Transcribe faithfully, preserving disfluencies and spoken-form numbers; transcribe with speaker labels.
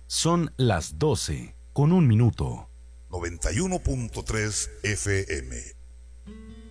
Speaker 1: Son las doce con un minuto.
Speaker 2: noventa y uno punto tres F M.